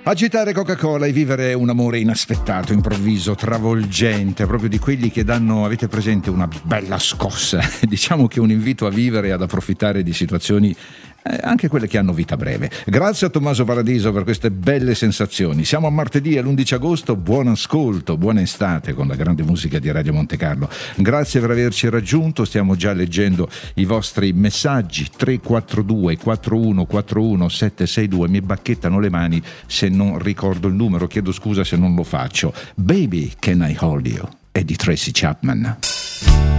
Agitare Coca-Cola e vivere un amore inaspettato, improvviso, travolgente, proprio di quelli che danno, avete presente, una bella scossa. Diciamo che un invito a vivere e ad approfittare di situazioni anche quelle che hanno vita breve. Grazie a Tommaso Paradiso per queste belle sensazioni. Siamo a martedì, all'11 agosto, buon ascolto, buona estate con la grande musica di Radio Monte Carlo. Grazie per averci raggiunto, stiamo già leggendo i vostri messaggi. 342 4141 762. Mi bacchettano le mani se non ricordo il numero, chiedo scusa se non lo faccio. Baby Can I Hold You è di Tracy Chapman.